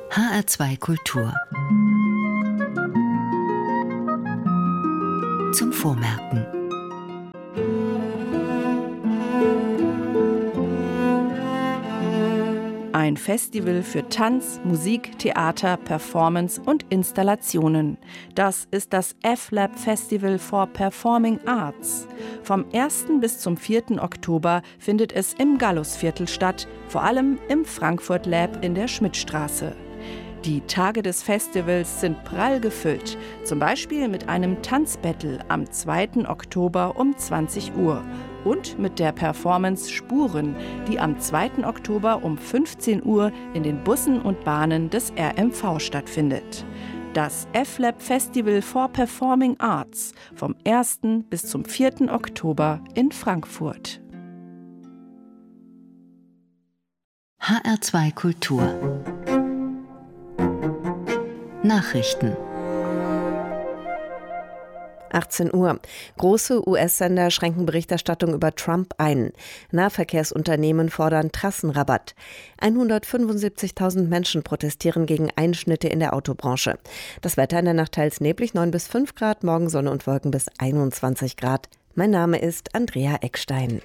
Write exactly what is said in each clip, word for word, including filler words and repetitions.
H R zwei Kultur. Zum Vormerken. Ein Festival für Tanz, Musik, Theater, Performance und Installationen. Das ist das F-Lab Festival for Performing Arts. Vom ersten bis zum vierten Oktober findet es im Gallusviertel statt, vor allem im Frankfurt Lab in der Schmidtstraße. Die Tage des Festivals sind prall gefüllt, zum Beispiel mit einem Tanzbattle am zweiten Oktober um zwanzig Uhr und mit der Performance Spuren, die am zweiten Oktober um fünfzehn Uhr in den Bussen und Bahnen des R M V stattfindet. Das F-Lab Festival for Performing Arts vom ersten bis zum vierten Oktober in Frankfurt. H R zwei Kultur. Nachrichten. achtzehn Uhr. Große U S-Sender schränken Berichterstattung über Trump ein. Nahverkehrsunternehmen fordern Trassenrabatt. hundertfünfundsiebzigtausend Menschen protestieren gegen Einschnitte in der Autobranche. Das Wetter in der Nacht teils neblig, neun bis fünf Grad, morgen Sonne und Wolken bis einundzwanzig Grad. Mein Name ist Andrea Eckstein.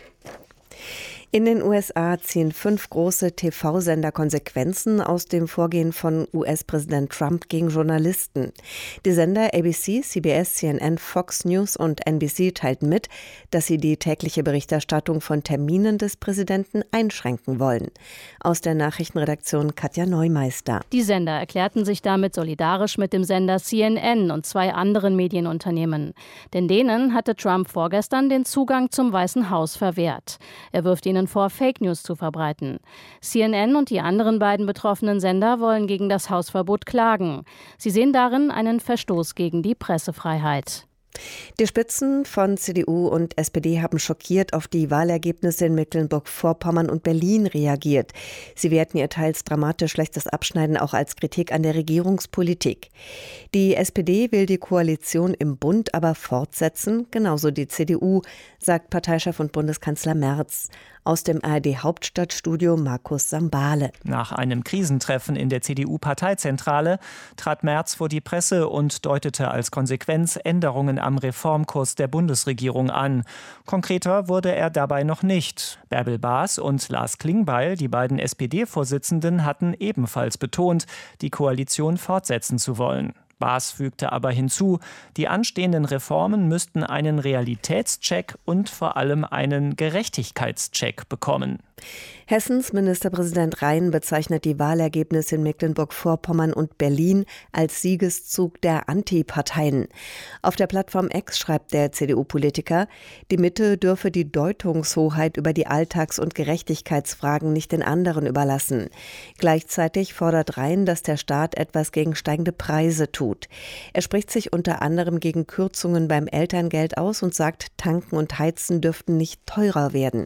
In den U S A ziehen fünf große T V-Sender Konsequenzen aus dem Vorgehen von U S-Präsident Trump gegen Journalisten. Die Sender A B C, C B S, C N N, Fox News und N B C teilten mit, dass sie die tägliche Berichterstattung von Terminen des Präsidenten einschränken wollen. Aus der Nachrichtenredaktion Katja Neumeister. Die Sender erklärten sich damit solidarisch mit dem Sender C N N und zwei anderen Medienunternehmen. Denn denen hatte Trump vorgestern den Zugang zum Weißen Haus verwehrt. Er wirft ihnen vor, Fake News zu verbreiten. C N N und die anderen beiden betroffenen Sender wollen gegen das Hausverbot klagen. Sie sehen darin einen Verstoß gegen die Pressefreiheit. Die Spitzen von C D U und S P D haben schockiert auf die Wahlergebnisse in Mecklenburg-Vorpommern und Berlin reagiert. Sie werten ihr teils dramatisch schlechtes Abschneiden auch als Kritik an der Regierungspolitik. Die S P D will die Koalition im Bund aber fortsetzen, genauso die C D U, sagt Parteichef und Bundeskanzler Merz. Aus dem A R D-Hauptstadtstudio Markus Sambale. Nach einem Krisentreffen in der C D U-Parteizentrale trat Merz vor die Presse und deutete als Konsequenz Änderungen am Reformkurs der Bundesregierung an. Konkreter wurde er dabei noch nicht. Bärbel Baas und Lars Klingbeil, die beiden S P D-Vorsitzenden, hatten ebenfalls betont, die Koalition fortsetzen zu wollen. Baas fügte aber hinzu, die anstehenden Reformen müssten einen Realitätscheck und vor allem einen Gerechtigkeitscheck bekommen. Hessens Ministerpräsident Rhein bezeichnet die Wahlergebnisse in Mecklenburg-Vorpommern und Berlin als Siegeszug der Antiparteien. Auf der Plattform X schreibt der C D U-Politiker, die Mitte dürfe die Deutungshoheit über die Alltags- und Gerechtigkeitsfragen nicht den anderen überlassen. Gleichzeitig fordert Rhein, dass der Staat etwas gegen steigende Preise tut. Er spricht sich unter anderem gegen Kürzungen beim Elterngeld aus und sagt, Tanken und Heizen dürften nicht teurer werden.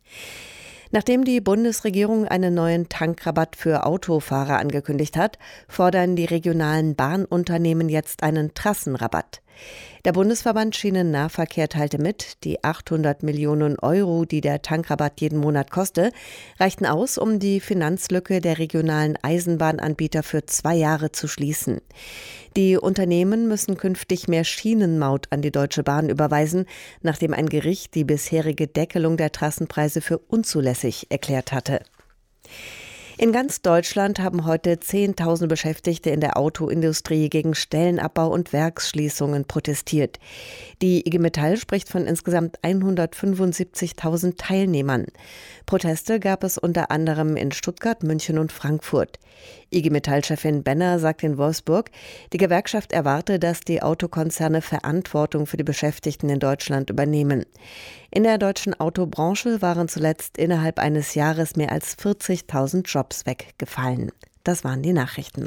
Nachdem die Bundesregierung einen neuen Tankrabatt für Autofahrer angekündigt hat, fordern die regionalen Bahnunternehmen jetzt einen Trassenrabatt. Der Bundesverband Schienennahverkehr teilte mit, die achthundert Millionen Euro, die der Tankrabatt jeden Monat koste, reichten aus, um die Finanzlücke der regionalen Eisenbahnanbieter für zwei Jahre zu schließen. Die Unternehmen müssen künftig mehr Schienenmaut an die Deutsche Bahn überweisen, nachdem ein Gericht die bisherige Deckelung der Trassenpreise für unzulässig erklärt hatte. In ganz Deutschland haben heute zehntausend Beschäftigte in der Autoindustrie gegen Stellenabbau und Werksschließungen protestiert. Die I G Metall spricht von insgesamt hundertfünfundsiebzigtausend Teilnehmern. Proteste gab es unter anderem in Stuttgart, München und Frankfurt. I G Metall-Chefin Benner sagt in Wolfsburg, die Gewerkschaft erwarte, dass die Autokonzerne Verantwortung für die Beschäftigten in Deutschland übernehmen. In der deutschen Autobranche waren zuletzt innerhalb eines Jahres mehr als vierzigtausend Jobs weggefallen. Das waren die Nachrichten.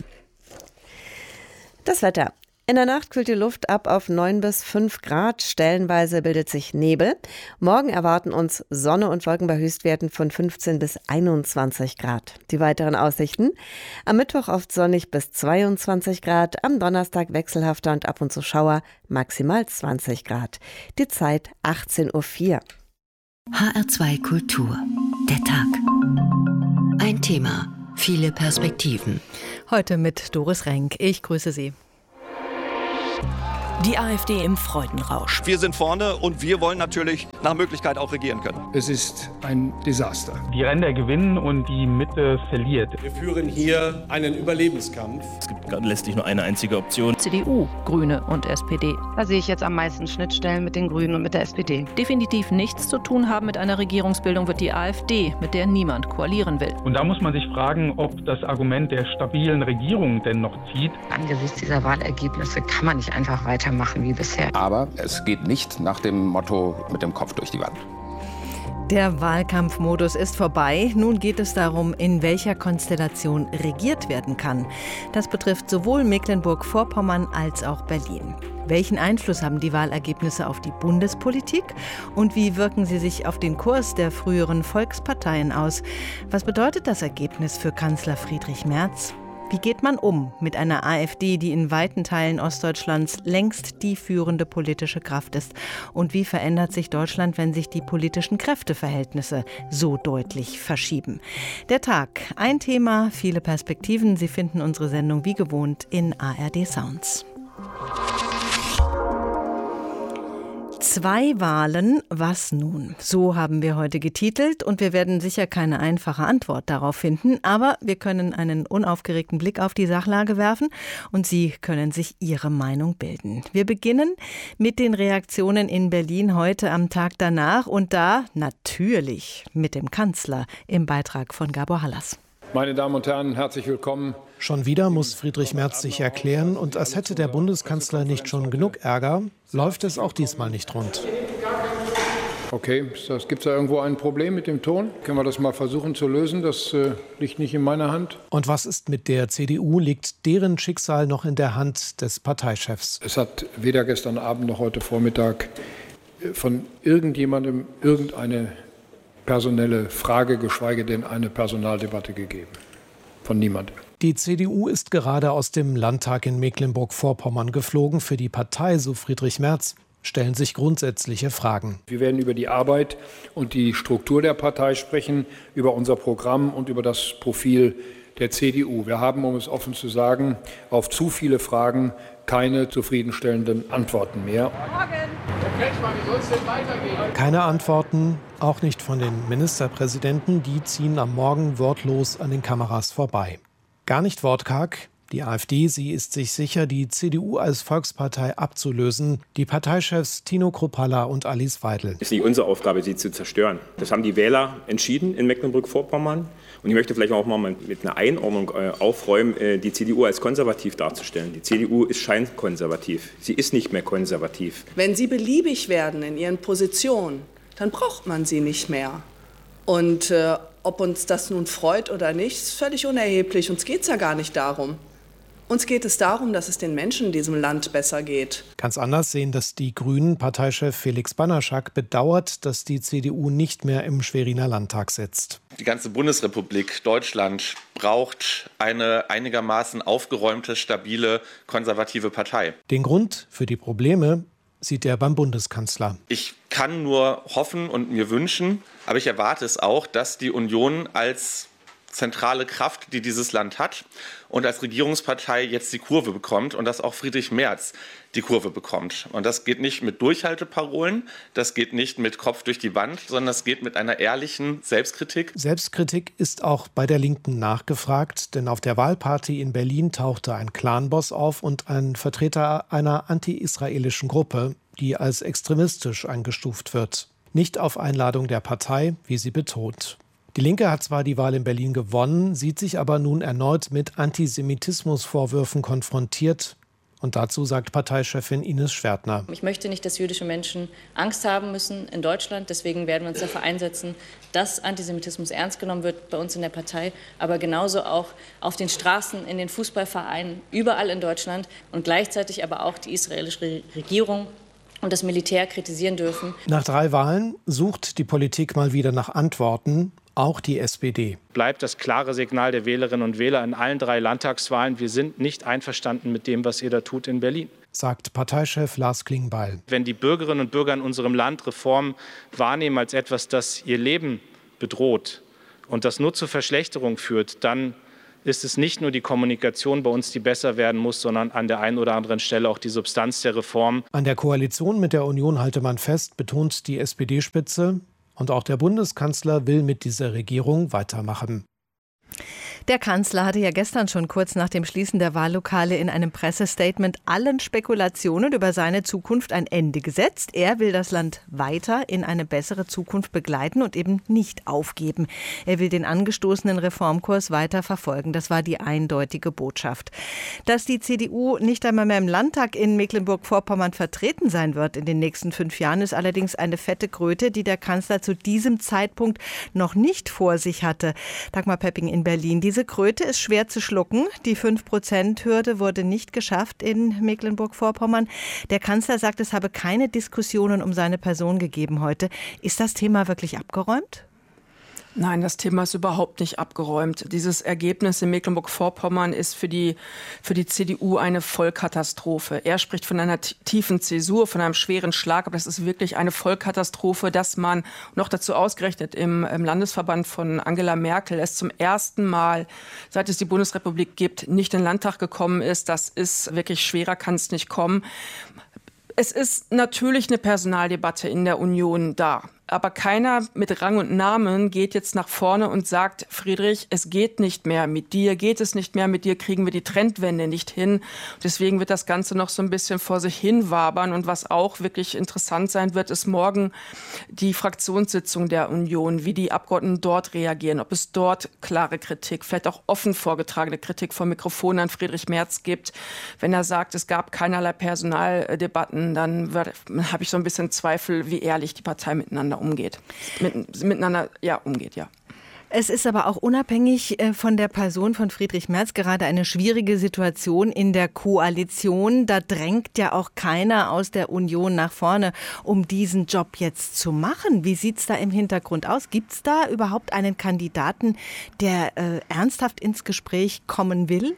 Das Wetter. In der Nacht kühlt die Luft ab auf neun bis fünf Grad. Stellenweise bildet sich Nebel. Morgen erwarten uns Sonne und Wolken bei Höchstwerten von fünfzehn bis einundzwanzig Grad. Die weiteren Aussichten: am Mittwoch oft sonnig bis zweiundzwanzig Grad, am Donnerstag wechselhafter und ab und zu Schauer, maximal zwanzig Grad. Die Zeit achtzehn Uhr vier. H R zwei Kultur. Der Tag. Ein Thema Viele Perspektiven. Heute mit Doris Renk. Ich grüße Sie. Die AfD im Freudenrausch. Wir sind vorne und wir wollen natürlich nach Möglichkeit auch regieren können. Es ist ein Desaster. Die Ränder gewinnen und die Mitte verliert. Wir führen hier einen Überlebenskampf. Es gibt letztlich nur eine einzige Option. C D U, Grüne und S P D. Da sehe ich jetzt am meisten Schnittstellen mit den Grünen und mit der S P D. Definitiv nichts zu tun haben mit einer Regierungsbildung wird die AfD, mit der niemand koalieren will. Und da muss man sich fragen, ob das Argument der stabilen Regierung denn noch zieht. Angesichts dieser Wahlergebnisse kann man nicht einfach weiter machen wie bisher. Aber es geht nicht nach dem Motto mit dem Kopf durch die Wand. Der Wahlkampfmodus ist vorbei. Nun geht es darum, in welcher Konstellation regiert werden kann. Das betrifft sowohl Mecklenburg-Vorpommern als auch Berlin. Welchen Einfluss haben die Wahlergebnisse auf die Bundespolitik? Und wie wirken sie sich auf den Kurs der früheren Volksparteien aus? Was bedeutet das Ergebnis für Kanzler Friedrich Merz? Wie geht man um mit einer AfD, die in weiten Teilen Ostdeutschlands längst die führende politische Kraft ist? Und wie verändert sich Deutschland, wenn sich die politischen Kräfteverhältnisse so deutlich verschieben? Der Tag, ein Thema, viele Perspektiven. Sie finden unsere Sendung wie gewohnt in A R D Sounds. Zwei Wahlen, was nun? So haben wir heute getitelt und wir werden sicher keine einfache Antwort darauf finden, aber wir können einen unaufgeregten Blick auf die Sachlage werfen und Sie können sich Ihre Meinung bilden. Wir beginnen mit den Reaktionen in Berlin heute am Tag danach und da natürlich mit dem Kanzler im Beitrag von Gabor Hallas. Meine Damen und Herren, herzlich willkommen. Schon wieder muss Friedrich Merz sich erklären und als hätte der Bundeskanzler nicht schon genug Ärger, läuft es auch diesmal nicht rund. Okay, gibt es da irgendwo ein Problem mit dem Ton? Können wir das mal versuchen zu lösen? Das äh, liegt nicht in meiner Hand. Und was ist mit der C D U? Liegt deren Schicksal noch in der Hand des Parteichefs? Es hat weder gestern Abend noch heute Vormittag von irgendjemandem irgendeine personelle Frage, geschweige denn eine Personaldebatte gegeben. Von niemandem. Die C D U ist gerade aus dem Landtag in Mecklenburg-Vorpommern geflogen. Für die Partei, so Friedrich Merz, stellen sich grundsätzliche Fragen. Wir werden über die Arbeit und die Struktur der Partei sprechen, über unser Programm und über das Profil der C D U. Wir haben, um es offen zu sagen, auf zu viele Fragen keine zufriedenstellenden Antworten mehr. Keine Antworten, auch nicht von den Ministerpräsidenten. Die ziehen am Morgen wortlos an den Kameras vorbei. Gar nicht wortkarg. Die AfD, sie ist sich sicher, die C D U als Volkspartei abzulösen. Die Parteichefs Tino Kruppalla und Alice Weidel. Es ist nicht unsere Aufgabe, sie zu zerstören. Das haben die Wähler entschieden in Mecklenburg-Vorpommern. Und ich möchte vielleicht auch mal mit einer Einordnung aufräumen, die C D U als konservativ darzustellen. Die C D U ist scheinkonservativ. Sie ist nicht mehr konservativ. Wenn Sie beliebig werden in Ihren Positionen, dann braucht man sie nicht mehr. Und äh, ob uns das nun freut oder nicht, ist völlig unerheblich. Uns geht es ja gar nicht darum. Uns geht es darum, dass es den Menschen in diesem Land besser geht. Ganz anders sehen das die Grünen. Parteichef Felix Banaschak bedauert, dass die C D U nicht mehr im Schweriner Landtag sitzt. Die ganze Bundesrepublik Deutschland braucht eine einigermaßen aufgeräumte, stabile, konservative Partei. Den Grund für die Probleme sieht er beim Bundeskanzler. Ich kann nur hoffen und mir wünschen, aber ich erwarte es auch, dass die Union als zentrale Kraft, die dieses Land hat und als Regierungspartei jetzt die Kurve bekommt und dass auch Friedrich Merz die Kurve bekommt. Und das geht nicht mit Durchhalteparolen, das geht nicht mit Kopf durch die Wand, sondern das geht mit einer ehrlichen Selbstkritik. Selbstkritik ist auch bei der Linken nachgefragt, denn auf der Wahlparty in Berlin tauchte ein Clanboss auf und ein Vertreter einer anti-israelischen Gruppe, die als extremistisch eingestuft wird. Nicht auf Einladung der Partei, wie sie betont. Die Linke hat zwar die Wahl in Berlin gewonnen, sieht sich aber nun erneut mit Antisemitismusvorwürfen konfrontiert. Und dazu sagt Parteichefin Ines Schwertner. Ich möchte nicht, dass jüdische Menschen Angst haben müssen in Deutschland. Deswegen werden wir uns dafür einsetzen, dass Antisemitismus ernst genommen wird bei uns in der Partei, aber genauso auch auf den Straßen, in den Fußballvereinen, überall in Deutschland und gleichzeitig aber auch die israelische Regierung und das Militär kritisieren dürfen. Nach drei Wahlen sucht die Politik mal wieder nach Antworten. Auch die S P D. Bleibt das klare Signal der Wählerinnen und Wähler in allen drei Landtagswahlen: Wir sind nicht einverstanden mit dem, was ihr da tut in Berlin. Sagt Parteichef Lars Klingbeil. Wenn die Bürgerinnen und Bürger in unserem Land Reformen wahrnehmen als etwas, das ihr Leben bedroht und das nur zur Verschlechterung führt, dann ist es nicht nur die Kommunikation bei uns, die besser werden muss, sondern an der einen oder anderen Stelle auch die Substanz der Reform. An der Koalition mit der Union halte man fest, betont die S P D-Spitze. Und auch der Bundeskanzler will mit dieser Regierung weitermachen. Der Kanzler hatte ja gestern schon kurz nach dem Schließen der Wahllokale in einem Pressestatement allen Spekulationen über seine Zukunft ein Ende gesetzt. Er will das Land weiter in eine bessere Zukunft begleiten und eben nicht aufgeben. Er will den angestoßenen Reformkurs weiter verfolgen. Das war die eindeutige Botschaft. Dass die C D U nicht einmal mehr im Landtag in Mecklenburg-Vorpommern vertreten sein wird in den nächsten fünf Jahren, ist allerdings eine fette Kröte, die der Kanzler zu diesem Zeitpunkt noch nicht vor sich hatte. Dagmar Pepping in Berlin. Diese Kröte ist schwer zu schlucken. Die fünf Prozent Hürde wurde nicht geschafft in Mecklenburg-Vorpommern. Der Kanzler sagt, es habe keine Diskussionen um seine Person gegeben heute. Ist das Thema wirklich abgeräumt? Nein, das Thema ist überhaupt nicht abgeräumt. Dieses Ergebnis in Mecklenburg-Vorpommern ist für die, für die C D U eine Vollkatastrophe. Er spricht von einer tiefen Zäsur, von einem schweren Schlag, aber das ist wirklich eine Vollkatastrophe, dass man noch dazu ausgerechnet im, im Landesverband von Angela Merkel es zum ersten Mal, seit es die Bundesrepublik gibt, nicht in den Landtag gekommen ist. Das ist wirklich schwerer, kann es nicht kommen. Es ist natürlich eine Personaldebatte in der Union da. Aber keiner mit Rang und Namen geht jetzt nach vorne und sagt, Friedrich, es geht nicht mehr mit dir, geht es nicht mehr mit dir, kriegen wir die Trendwende nicht hin. Deswegen wird das Ganze noch so ein bisschen vor sich hin wabern. Und was auch wirklich interessant sein wird, ist morgen die Fraktionssitzung der Union, wie die Abgeordneten dort reagieren, ob es dort klare Kritik, vielleicht auch offen vorgetragene Kritik vom Mikrofon an Friedrich Merz gibt. Wenn er sagt, es gab keinerlei Personaldebatten, dann habe ich so ein bisschen Zweifel, wie ehrlich die Partei miteinander umgeht. Mit, miteinander, ja, umgeht, ja. Es ist aber auch unabhängig von der Person von Friedrich Merz gerade eine schwierige Situation in der Koalition. Da drängt ja auch keiner aus der Union nach vorne, um diesen Job jetzt zu machen. Wie sieht es da im Hintergrund aus? Gibt es da überhaupt einen Kandidaten, der äh, ernsthaft ins Gespräch kommen will?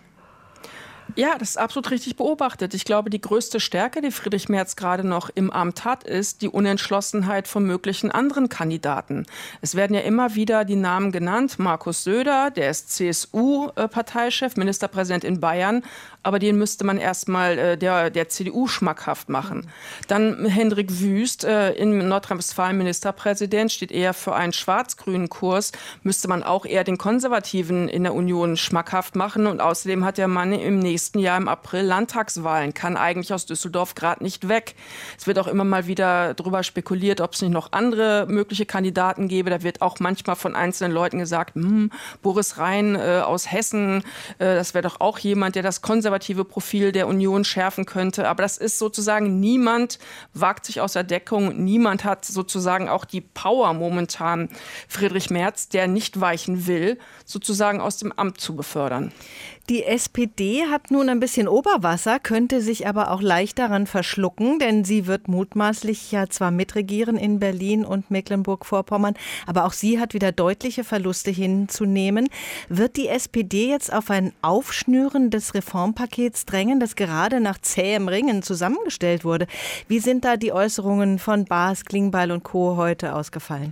Ja, das ist absolut richtig beobachtet. Ich glaube, die größte Stärke, die Friedrich Merz gerade noch im Amt hat, ist die Unentschlossenheit von möglichen anderen Kandidaten. Es werden ja immer wieder die Namen genannt. Markus Söder, der ist C S U-Parteichef, Ministerpräsident in Bayern. Aber den müsste man erstmal äh, der, der C D U schmackhaft machen. Dann Hendrik Wüst, äh, in Nordrhein-Westfalen Ministerpräsident, steht eher für einen schwarz-grünen Kurs. Müsste man auch eher den Konservativen in der Union schmackhaft machen. Und außerdem hat der Mann im nächsten Jahr im April Landtagswahlen, kann eigentlich aus Düsseldorf gerade nicht weg. Es wird auch immer mal wieder darüber spekuliert, ob es nicht noch andere mögliche Kandidaten gäbe. Da wird auch manchmal von einzelnen Leuten gesagt, hm, Boris Rhein äh, aus Hessen, äh, das wäre doch auch jemand, der das konservative Profil der Union schärfen könnte. Aber das ist sozusagen, niemand wagt sich aus der Deckung. Niemand hat sozusagen auch die Power momentan, Friedrich Merz, der nicht weichen will, sozusagen aus dem Amt zu befördern. Die S P D hat nun ein bisschen Oberwasser, könnte sich aber auch leicht daran verschlucken, denn sie wird mutmaßlich ja zwar mitregieren in Berlin und Mecklenburg-Vorpommern, aber auch sie hat wieder deutliche Verluste hinzunehmen. Wird die S P D jetzt auf ein Aufschnüren des Reformpakets drängen, das gerade nach zähem Ringen zusammengestellt wurde? Wie sind da die Äußerungen von Baas, Klingbeil und Co. heute ausgefallen?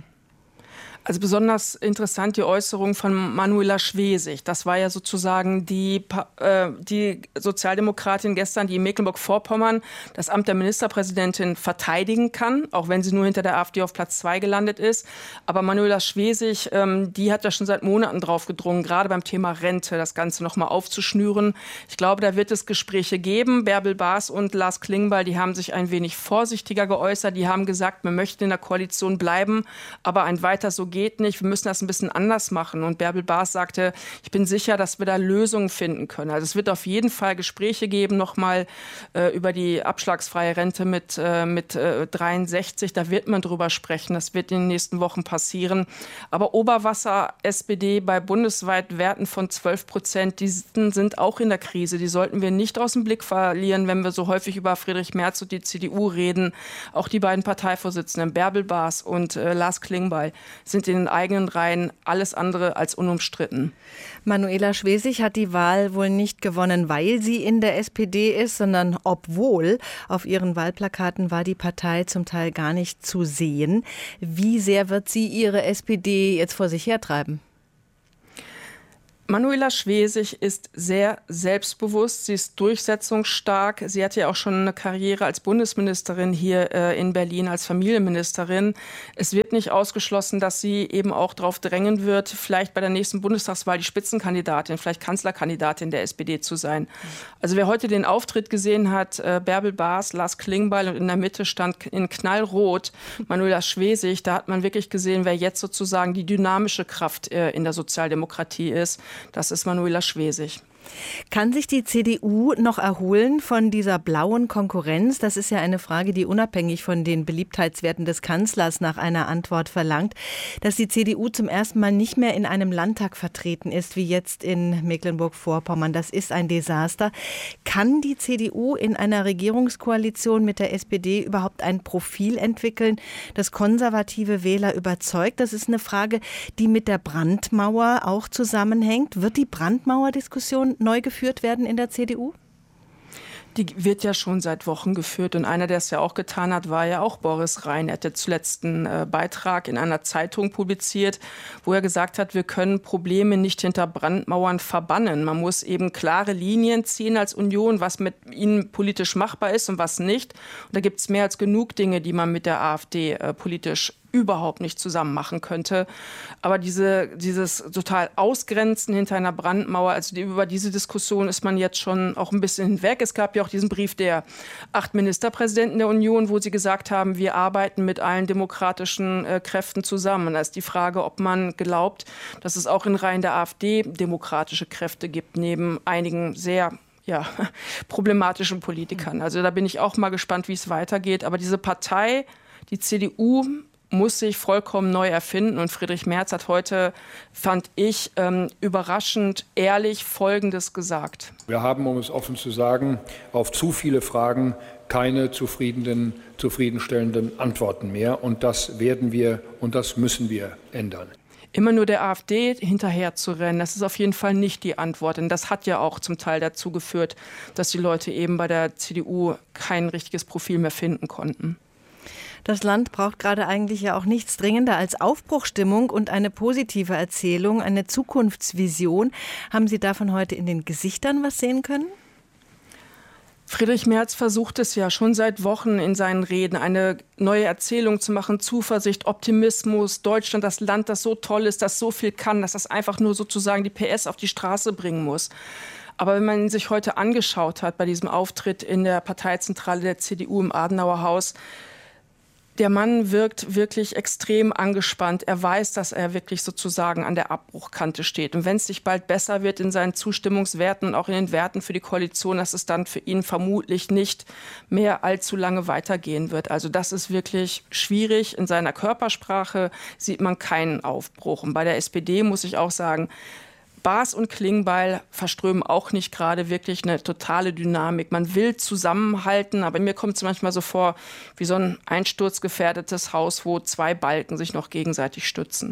Also besonders interessant die Äußerung von Manuela Schwesig. Das war ja sozusagen die, äh, die Sozialdemokratin gestern, die in Mecklenburg-Vorpommern das Amt der Ministerpräsidentin verteidigen kann, auch wenn sie nur hinter der AfD auf Platz zwei gelandet ist. Aber Manuela Schwesig, ähm, die hat ja schon seit Monaten drauf gedrungen, gerade beim Thema Rente, das Ganze nochmal aufzuschnüren. Ich glaube, da wird es Gespräche geben. Bärbel Baas und Lars Klingbeil, die haben sich ein wenig vorsichtiger geäußert. Die haben gesagt, wir möchten in der Koalition bleiben, aber ein weiter so geht nicht, wir müssen das ein bisschen anders machen. Und Bärbel Baas sagte, ich bin sicher, dass wir da Lösungen finden können. Also es wird auf jeden Fall Gespräche geben, nochmal äh, über die abschlagsfreie Rente mit, äh, mit äh, dreiundsechzig. Da wird man drüber sprechen. Das wird in den nächsten Wochen passieren. Aber Oberwasser, S P D bei bundesweit Werten von zwölf Prozent, die sind auch in der Krise. Die sollten wir nicht aus dem Blick verlieren, wenn wir so häufig über Friedrich Merz und die C D U reden. Auch die beiden Parteivorsitzenden, Bärbel Baas und äh, Lars Klingbeil, sind in den eigenen Reihen alles andere als unumstritten. Manuela Schwesig hat die Wahl wohl nicht gewonnen, weil sie in der S P D ist, sondern obwohl. Auf ihren Wahlplakaten war die Partei zum Teil gar nicht zu sehen. Wie sehr wird sie ihre S P D jetzt vor sich hertreiben? Manuela Schwesig ist sehr selbstbewusst, sie ist durchsetzungsstark. Sie hatte ja auch schon eine Karriere als Bundesministerin hier äh, in Berlin, als Familienministerin. Es wird nicht ausgeschlossen, dass sie eben auch darauf drängen wird, vielleicht bei der nächsten Bundestagswahl die Spitzenkandidatin, vielleicht Kanzlerkandidatin der S P D zu sein. Also wer heute den Auftritt gesehen hat, äh, Bärbel Baas, Lars Klingbeil und in der Mitte stand in Knallrot Manuela Schwesig, da hat man wirklich gesehen, wer jetzt sozusagen die dynamische Kraft äh, in der Sozialdemokratie ist. Das ist Manuela Schwesig. Kann sich die C D U noch erholen von dieser blauen Konkurrenz? Das ist ja eine Frage, die unabhängig von den Beliebtheitswerten des Kanzlers nach einer Antwort verlangt. Dass die C D U zum ersten Mal nicht mehr in einem Landtag vertreten ist, wie jetzt in Mecklenburg-Vorpommern, das ist ein Desaster. Kann die C D U in einer Regierungskoalition mit der S P D überhaupt ein Profil entwickeln, das konservative Wähler überzeugt? Das ist eine Frage, die mit der Brandmauer auch zusammenhängt. Wird die Brandmauer-Diskussion neu geführt werden in der C D U? Die wird ja schon seit Wochen geführt und einer, der es ja auch getan hat, war ja auch Boris Rhein. Er hatte zuletzt einen äh, Beitrag in einer Zeitung publiziert, wo er gesagt hat, wir können Probleme nicht hinter Brandmauern verbannen. Man muss eben klare Linien ziehen als Union, was mit ihnen politisch machbar ist und was nicht. Und da gibt es mehr als genug Dinge, die man mit der AfD äh, politisch überhaupt nicht zusammen machen könnte. Aber diese, dieses total Ausgrenzen hinter einer Brandmauer, also die, über diese Diskussion ist man jetzt schon auch ein bisschen hinweg. Es gab ja auch diesen Brief der acht Ministerpräsidenten der Union, wo sie gesagt haben, wir arbeiten mit allen demokratischen äh, Kräften zusammen. Und da ist die Frage, ob man glaubt, dass es auch in Reihen der AfD demokratische Kräfte gibt, neben einigen sehr ja, problematischen Politikern. Also da bin ich auch mal gespannt, wie es weitergeht. Aber diese Partei, die C D U, muss sich vollkommen neu erfinden. Und Friedrich Merz hat heute, fand ich, ähm, überraschend ehrlich Folgendes gesagt. Wir haben, um es offen zu sagen, auf zu viele Fragen keine zufriedenen, zufriedenstellenden Antworten mehr. Und das werden wir und das müssen wir ändern. Immer nur der AfD hinterher zu rennen, das ist auf jeden Fall nicht die Antwort. Denn das hat ja auch zum Teil dazu geführt, dass die Leute eben bei der C D U kein richtiges Profil mehr finden konnten. Das Land braucht gerade eigentlich ja auch nichts dringender als Aufbruchstimmung und eine positive Erzählung, eine Zukunftsvision. Haben Sie davon heute in den Gesichtern was sehen können? Friedrich Merz versucht es ja schon seit Wochen in seinen Reden, eine neue Erzählung zu machen, Zuversicht, Optimismus, Deutschland, das Land, das so toll ist, das so viel kann, dass das einfach nur sozusagen die P S auf die Straße bringen muss. Aber wenn man sich heute angeschaut hat bei diesem Auftritt in der Parteizentrale der C D U im Adenauer Haus, der Mann wirkt wirklich extrem angespannt. Er weiß, dass er wirklich sozusagen an der Abbruchkante steht. Und wenn es nicht bald besser wird in seinen Zustimmungswerten und auch in den Werten für die Koalition, dass es dann für ihn vermutlich nicht mehr allzu lange weitergehen wird. Also das ist wirklich schwierig. In seiner Körpersprache sieht man keinen Aufbruch. Und bei der S P D muss ich auch sagen, Baas und Klingbeil verströmen auch nicht gerade wirklich eine totale Dynamik. Man will zusammenhalten, aber mir kommt es manchmal so vor wie so ein einsturzgefährdetes Haus, wo zwei Balken sich noch gegenseitig stützen.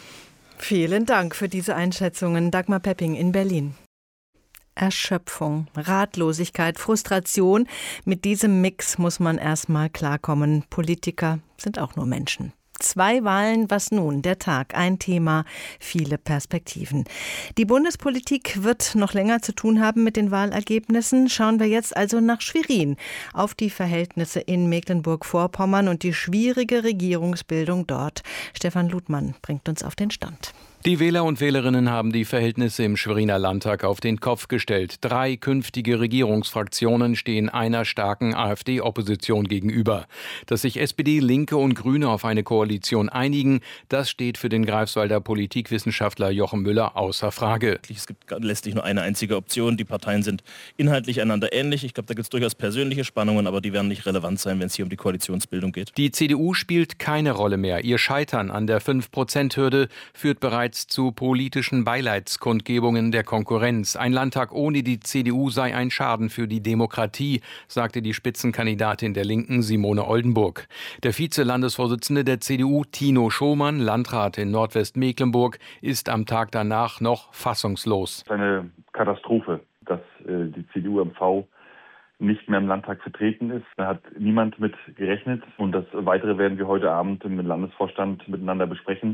Vielen Dank für diese Einschätzungen. Dagmar Pepping in Berlin. Erschöpfung, Ratlosigkeit, Frustration. Mit diesem Mix muss man erst mal klarkommen. Politiker sind auch nur Menschen. Zwei Wahlen, was nun? Der Tag, ein Thema, viele Perspektiven. Die Bundespolitik wird noch länger zu tun haben mit den Wahlergebnissen. Schauen wir jetzt also nach Schwerin, auf die Verhältnisse in Mecklenburg-Vorpommern und die schwierige Regierungsbildung dort. Stefan Ludmann bringt uns auf den Stand. Die Wähler und Wählerinnen haben die Verhältnisse im Schweriner Landtag auf den Kopf gestellt. Drei künftige Regierungsfraktionen stehen einer starken AfD-Opposition gegenüber. Dass sich S P D, Linke und Grüne auf eine Koalition einigen, das steht für den Greifswalder Politikwissenschaftler Jochen Müller außer Frage. Es gibt letztlich nur eine einzige Option. Die Parteien sind inhaltlich einander ähnlich. Ich glaube, da gibt es durchaus persönliche Spannungen, aber die werden nicht relevant sein, wenn es hier um die Koalitionsbildung geht. Die C D U spielt keine Rolle mehr. Ihr Scheitern an der fünf Prozent Hürde führt bereits zu politischen Beileidskundgebungen der Konkurrenz. Ein Landtag ohne die C D U sei ein Schaden für die Demokratie, sagte die Spitzenkandidatin der Linken Simone Oldenburg. Der Vize-Landesvorsitzende der C D U, Tino Schomann, Landrat in Nordwestmecklenburg, ist am Tag danach noch fassungslos. Es ist eine Katastrophe, dass äh, die C D U M V nicht mehr im Landtag vertreten ist. Da hat niemand mit gerechnet. Und das Weitere werden wir heute Abend im Landesvorstand miteinander besprechen.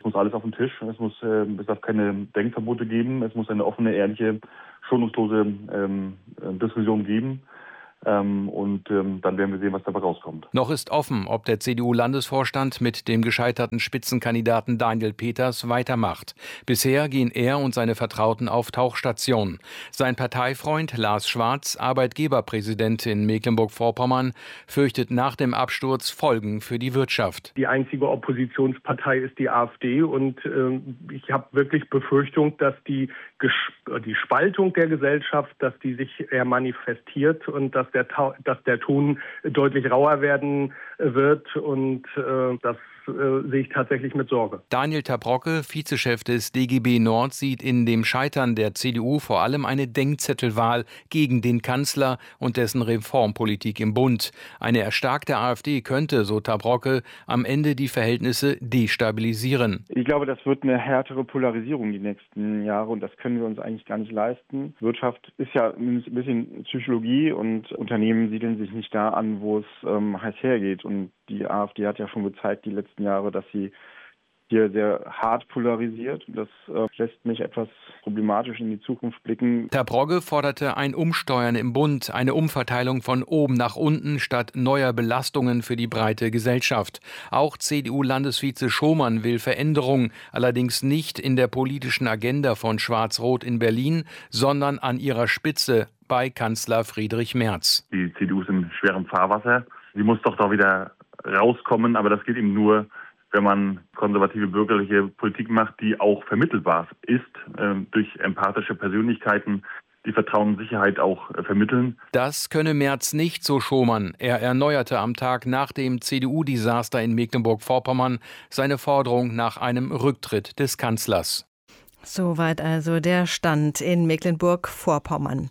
muss alles auf den Tisch. Es muss, äh, es darf keine Denkverbote geben. Es muss eine offene, ehrliche, schonungslose ähm, Diskussion geben. Ähm, und ähm, dann werden wir sehen, was dabei rauskommt. Noch ist offen, ob der C D U-Landesvorstand mit dem gescheiterten Spitzenkandidaten Daniel Peters weitermacht. Bisher gehen er und seine Vertrauten auf Tauchstation. Sein Parteifreund Lars Schwarz, Arbeitgeberpräsident in Mecklenburg-Vorpommern, fürchtet nach dem Absturz Folgen für die Wirtschaft. Die einzige Oppositionspartei ist die AfD und äh, ich habe wirklich Befürchtung, dass die, Gesp- die Spaltung der Gesellschaft, dass die sich eher manifestiert und dass der, Ta- dass der Ton deutlich rauer werden wird und äh, das äh, sehe ich tatsächlich mit Sorge. Daniel Tabrocke, Vizechef des D G B Nord, sieht in dem Scheitern der C D U vor allem eine Denkzettelwahl gegen den Kanzler und dessen Reformpolitik im Bund. Eine erstarkte AfD könnte, so Tabrocke, am Ende die Verhältnisse destabilisieren. Ich glaube, das wird eine härtere Polarisierung die nächsten Jahre und das können wir uns eigentlich gar nicht leisten. Wirtschaft ist ja ein bisschen Psychologie und Unternehmen siedeln sich nicht da an, wo es ähm, heiß hergeht. Und die AfD hat ja schon gezeigt die letzten Jahre, dass sie hier sehr hart polarisiert. Das äh, lässt mich etwas problematisch in die Zukunft blicken. Tabrocke forderte ein Umsteuern im Bund, eine Umverteilung von oben nach unten statt neuer Belastungen für die breite Gesellschaft. Auch C D U-Landesvize Schomann will Veränderung, allerdings nicht in der politischen Agenda von Schwarz-Rot in Berlin, sondern an ihrer Spitze bei Kanzler Friedrich Merz. Die C D U ist in schwerem Fahrwasser. Sie muss doch da wieder rauskommen, aber das geht eben nur, wenn man konservative bürgerliche Politik macht, die auch vermittelbar ist, äh, durch empathische Persönlichkeiten, die Vertrauen und Sicherheit auch äh, vermitteln. Das könne Merz nicht, so Schomann. Er erneuerte am Tag nach dem C D U-Desaster in Mecklenburg-Vorpommern seine Forderung nach einem Rücktritt des Kanzlers. Soweit also der Stand in Mecklenburg-Vorpommern.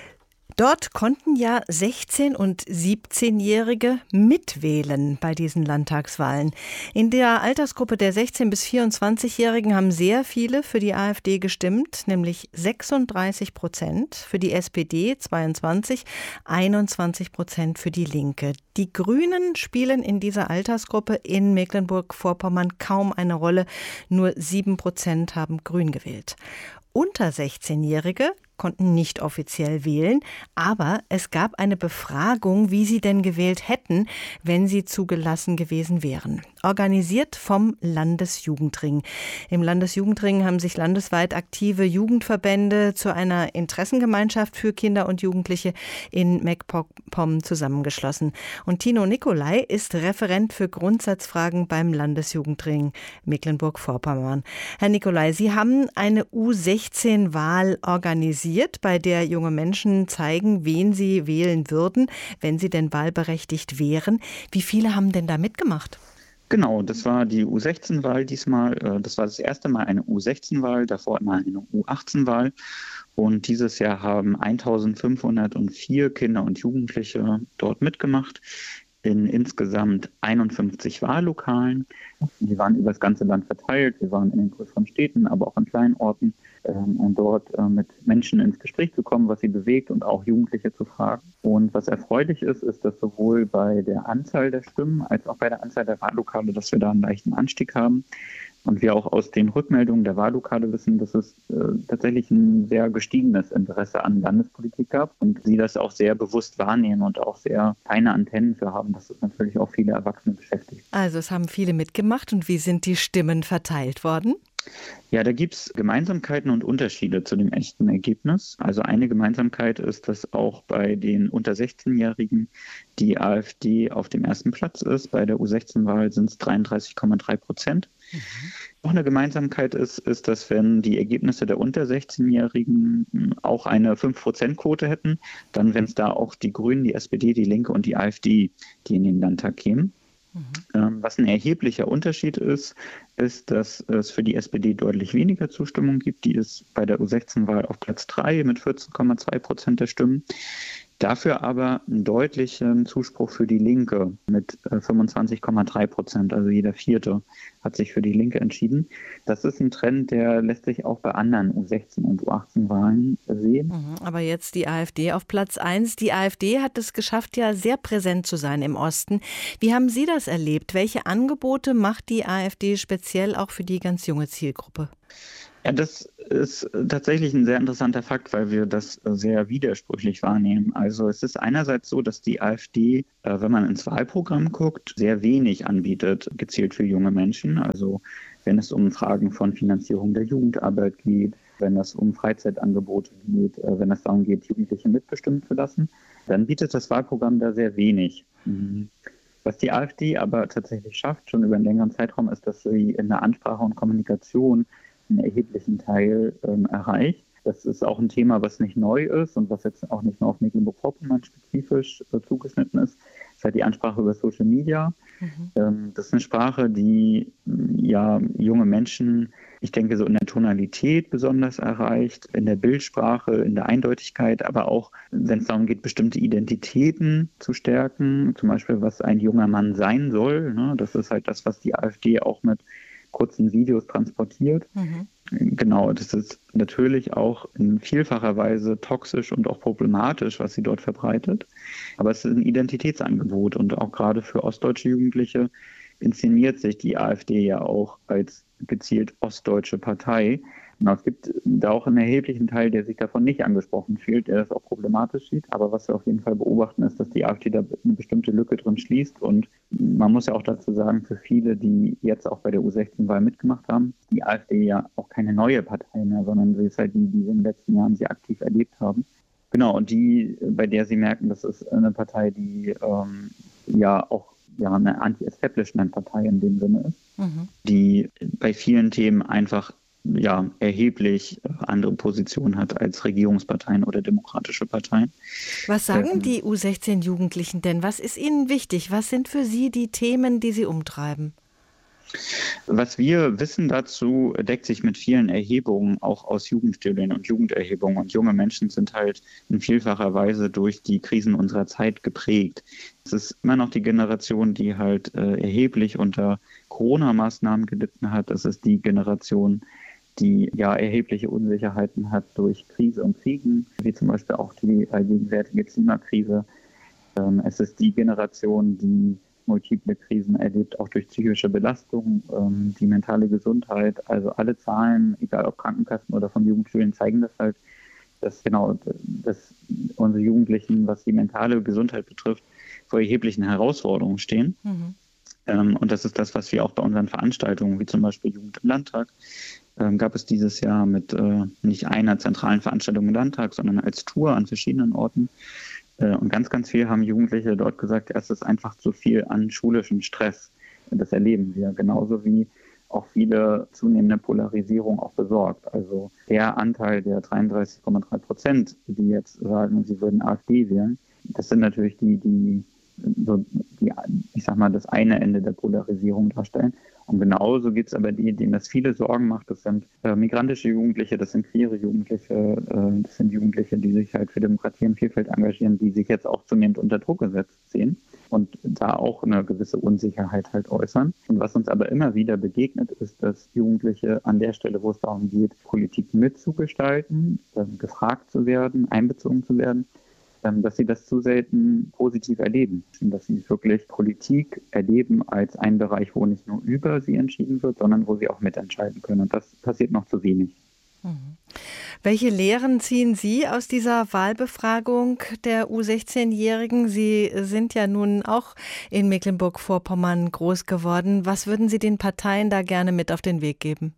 Dort konnten ja sechzehn- und siebzehnjährige mitwählen bei diesen Landtagswahlen. In der Altersgruppe der sechzehn- bis vierundzwanzigjährigen haben sehr viele für die AfD gestimmt, nämlich sechsunddreißig Prozent, für die S P D zweiundzwanzig, einundzwanzig Prozent für die Linke. Die Grünen spielen in dieser Altersgruppe in Mecklenburg-Vorpommern kaum eine Rolle. Nur sieben Prozent haben Grün gewählt. Unter sechzehnjährige konnten nicht offiziell wählen, aber es gab eine Befragung, wie sie denn gewählt hätten, wenn sie zugelassen gewesen wären. Organisiert vom Landesjugendring. Im Landesjugendring haben sich landesweit aktive Jugendverbände zu einer Interessengemeinschaft für Kinder und Jugendliche in MacPom zusammengeschlossen. Und Tino Nicolai ist Referent für Grundsatzfragen beim Landesjugendring Mecklenburg-Vorpommern. Herr Nicolai, Sie haben eine U sechzehn Wahl organisiert, bei der junge Menschen zeigen, wen sie wählen würden, wenn sie denn wahlberechtigt wären. Wie viele haben denn da mitgemacht? Genau, das war die U sechzehn Wahl diesmal. Das war das erste Mal eine U sechzehn Wahl, davor immer eine U achtzehn Wahl. Und dieses Jahr haben eintausendfünfhundertvier Kinder und Jugendliche dort mitgemacht. In insgesamt einundfünfzig Wahllokalen. Die waren über das ganze Land verteilt. Wir waren in den größeren Städten, aber auch in kleinen Orten, ähm, um dort äh, mit Menschen ins Gespräch zu kommen, was sie bewegt und auch Jugendliche zu fragen. Und was erfreulich ist, ist, dass sowohl bei der Anzahl der Stimmen als auch bei der Anzahl der Wahllokale, dass wir da einen leichten Anstieg haben. Und wir auch aus den Rückmeldungen der Wahllokale wissen, dass es äh, tatsächlich ein sehr gestiegenes Interesse an Landespolitik gab und sie das auch sehr bewusst wahrnehmen und auch sehr feine Antennen für haben, dass es natürlich auch viele Erwachsene beschäftigt. Also es haben viele mitgemacht und wie sind die Stimmen verteilt worden? Ja, da gibt es Gemeinsamkeiten und Unterschiede zu dem echten Ergebnis. Also eine Gemeinsamkeit ist, dass auch bei den unter sechzehnjährigen die AfD auf dem ersten Platz ist. Bei der U sechzehn Wahl sind es dreiunddreißig Komma drei Prozent. Mhm. Noch eine Gemeinsamkeit ist, ist, dass wenn die Ergebnisse der unter sechzehnjährigen auch eine fünf Prozent Quote hätten, dann wären es da auch die Grünen, die S P D, die Linke und die AfD, die in den Landtag kämen. Mhm. Was ein erheblicher Unterschied ist, ist, dass es für die S P D deutlich weniger Zustimmung gibt. Die ist bei der U sechzehn Wahl auf Platz drei mit vierzehn Komma zwei Prozent der Stimmen. Dafür aber einen deutlichen Zuspruch für die Linke mit fünfundzwanzig Komma drei Prozent, also jeder Vierte hat sich für die Linke entschieden. Das ist ein Trend, der lässt sich auch bei anderen U sechzehn und U achtzehn Wahlen sehen. Aber jetzt die AfD auf Platz eins. Die AfD hat es geschafft, ja sehr präsent zu sein im Osten. Wie haben Sie das erlebt? Welche Angebote macht die AfD speziell auch für die ganz junge Zielgruppe? Ja, das ist tatsächlich ein sehr interessanter Fakt, weil wir das sehr widersprüchlich wahrnehmen. Also es ist einerseits so, dass die AfD, wenn man ins Wahlprogramm guckt, sehr wenig anbietet, gezielt für junge Menschen. Also wenn es um Fragen von Finanzierung der Jugendarbeit geht, wenn es um Freizeitangebote geht, wenn es darum geht, Jugendliche mitbestimmen zu lassen, dann bietet das Wahlprogramm da sehr wenig. Was die AfD aber tatsächlich schafft, schon über einen längeren Zeitraum, ist, dass sie in der Ansprache und Kommunikation einen erheblichen Teil ähm, erreicht. Das ist auch ein Thema, was nicht neu ist und was jetzt auch nicht nur auf Mecklenburg-Vorpommern spezifisch äh, zugeschnitten ist. Das ist halt die Ansprache über Social Media. Mhm. Ähm, das ist eine Sprache, die ja junge Menschen, ich denke, so in der Tonalität besonders erreicht, in der Bildsprache, in der Eindeutigkeit, aber auch, wenn es darum geht, bestimmte Identitäten zu stärken, zum Beispiel, was ein junger Mann sein soll. Ne? Das ist halt das, was die AfD auch mit kurzen Videos transportiert. Mhm. Genau, das ist natürlich auch in vielfacher Weise toxisch und auch problematisch, was sie dort verbreitet. Aber es ist ein Identitätsangebot und auch gerade für ostdeutsche Jugendliche inszeniert sich die AfD ja auch als gezielt ostdeutsche Partei. Genau, es gibt da auch einen erheblichen Teil, der sich davon nicht angesprochen fühlt, der das auch problematisch sieht. Aber was wir auf jeden Fall beobachten, ist, dass die AfD da eine bestimmte Lücke drin schließt. Und man muss ja auch dazu sagen, für viele, die jetzt auch bei der U sechzehn-Wahl mitgemacht haben, die AfD ja auch keine neue Partei mehr, sondern sie ist halt die, die in den letzten Jahren sehr aktiv erlebt haben. Genau, und die, bei der sie merken, das ist eine Partei, die ähm, ja auch ja, eine Anti-Establishment-Partei in dem Sinne ist, mhm. die bei vielen Themen einfach ja, erheblich andere Positionen hat als Regierungsparteien oder demokratische Parteien. Was sagen ähm, die U sechzehn-Jugendlichen denn? Was ist ihnen wichtig? Was sind für sie die Themen, die sie umtreiben? Was wir wissen dazu, deckt sich mit vielen Erhebungen, auch aus Jugendstudien und Jugenderhebungen. Und junge Menschen sind halt in vielfacher Weise durch die Krisen unserer Zeit geprägt. Es ist immer noch die Generation, die halt äh, erheblich unter Corona-Maßnahmen gelitten hat. Es ist die Generation, die ja erhebliche Unsicherheiten hat durch Krise und Kriegen, wie zum Beispiel auch die gegenwärtige Klimakrise. Ähm, es ist die Generation, die multiple Krisen erlebt, auch durch psychische Belastung, ähm, die mentale Gesundheit. Also alle Zahlen, egal ob Krankenkassen oder von Jugendstudien, zeigen das halt, dass genau, dass unsere Jugendlichen, was die mentale Gesundheit betrifft, vor erheblichen Herausforderungen stehen. Mhm. Ähm, und das ist das, was wir auch bei unseren Veranstaltungen, wie zum Beispiel Jugend im Landtag, ähm, gab es dieses Jahr mit äh, nicht einer zentralen Veranstaltung im Landtag, sondern als Tour an verschiedenen Orten. Und ganz, ganz viel haben Jugendliche dort gesagt, es ist einfach zu viel an schulischem Stress. Das erleben wir, genauso wie auch viele zunehmende Polarisierung auch besorgt. Also der Anteil der dreiunddreißig Komma drei Prozent, die jetzt sagen, sie würden AfD wählen, das sind natürlich die, die, so die, ich sag mal, das eine Ende der Polarisierung darstellen. Und genauso gibt es aber die, denen das viele Sorgen macht. Das sind äh, migrantische Jugendliche, das sind queere Jugendliche, äh, das sind Jugendliche, die sich halt für Demokratie und Vielfalt engagieren, die sich jetzt auch zunehmend unter Druck gesetzt sehen und da auch eine gewisse Unsicherheit halt äußern. Und was uns aber immer wieder begegnet, ist, dass Jugendliche an der Stelle, wo es darum geht, Politik mitzugestalten, äh, gefragt zu werden, einbezogen zu werden, dass sie das zu selten positiv erleben. Dass sie wirklich Politik erleben als einen Bereich, wo nicht nur über sie entschieden wird, sondern wo sie auch mitentscheiden können. Und das passiert noch zu wenig. Mhm. Welche Lehren ziehen Sie aus dieser Wahlbefragung der U sechzehn-Jährigen? Sie sind ja nun auch in Mecklenburg-Vorpommern groß geworden. Was würden Sie den Parteien da gerne mit auf den Weg geben?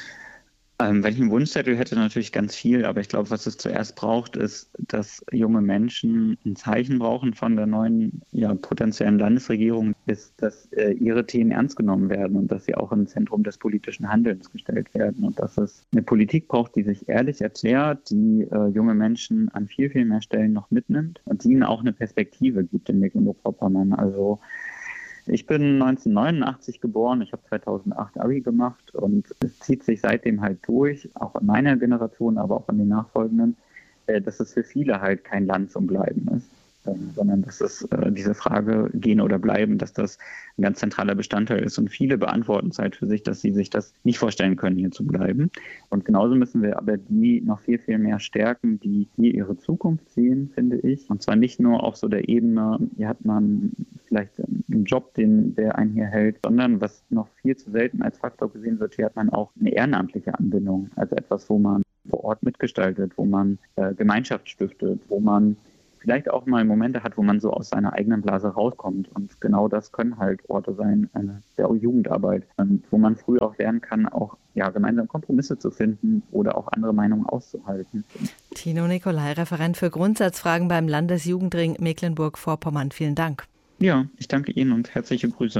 Ähm, wenn ich einen Wunschzettel hätte, natürlich ganz viel, aber ich glaube, was es zuerst braucht, ist, dass junge Menschen ein Zeichen brauchen von der neuen, ja, potenziellen Landesregierung, ist, dass äh, ihre Themen ernst genommen werden und dass sie auch im Zentrum des politischen Handelns gestellt werden und dass es eine Politik braucht, die sich ehrlich erklärt, die äh, junge Menschen an viel, viel mehr Stellen noch mitnimmt und die ihnen auch eine Perspektive gibt in Mecklenburg-Vorpommern. Also ich bin neunzehnhundertneunundachtzig geboren, ich habe zweitausendacht Abi gemacht und es zieht sich seitdem halt durch, auch in meiner Generation, aber auch in den nachfolgenden, dass es für viele halt kein Land zum Bleiben ist. sondern dass es äh, diese Frage gehen oder bleiben, dass das ein ganz zentraler Bestandteil ist. Und viele beantworten es halt für sich, dass sie sich das nicht vorstellen können, hier zu bleiben. Und genauso müssen wir aber die noch viel, viel mehr stärken, die hier ihre Zukunft sehen, finde ich. Und zwar nicht nur auf so der Ebene, hier hat man vielleicht einen Job, den, der einen hier hält, sondern was noch viel zu selten als Faktor gesehen wird, hier hat man auch eine ehrenamtliche Anbindung, also etwas, wo man vor Ort mitgestaltet, wo man äh, Gemeinschaft stiftet, wo man vielleicht auch mal Momente hat, wo man so aus seiner eigenen Blase rauskommt. Und genau das können halt Orte sein, eine der Jugendarbeit, wo man früh auch lernen kann, auch ja, gemeinsam Kompromisse zu finden oder auch andere Meinungen auszuhalten. Tino Nicolai, Referent für Grundsatzfragen beim Landesjugendring Mecklenburg-Vorpommern. Vielen Dank. Ja, ich danke Ihnen und herzliche Grüße.